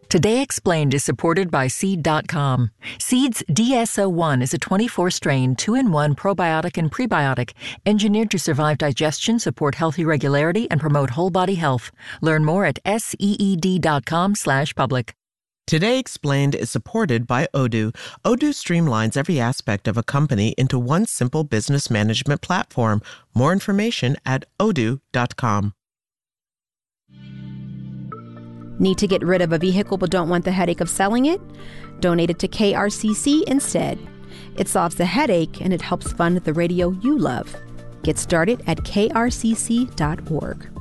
Today Explained is supported by Seed.com. Seed's DSO1 is a 24-strain, 2-in-1 probiotic and prebiotic engineered to survive digestion, support healthy regularity, and promote whole body health. Learn more at seed.com/public. Today Explained is supported by Odoo. Odoo streamlines every aspect of a company into one simple business management platform. More information at odoo.com. Need to get rid of a vehicle but don't want the headache of selling it? Donate it to KRCC instead. It solves the headache and it helps fund the radio you love. Get started at krcc.org.